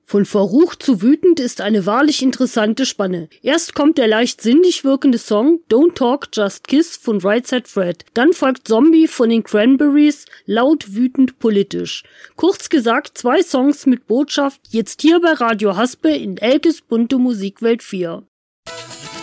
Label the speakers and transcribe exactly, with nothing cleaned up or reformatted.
Speaker 1: Von verrucht zu wütend ist eine wahrlich interessante Spanne. Erst kommt der leicht sinnlich wirkende Song Don't Talk, Just Kiss von Right Said Fred. Dann folgt Zombie von den Cranberries, laut, wütend, politisch. Kurz gesagt, zwei Songs mit Botschaft, jetzt hier bei Radio Haspe in Elkes bunte Musikwelt vier.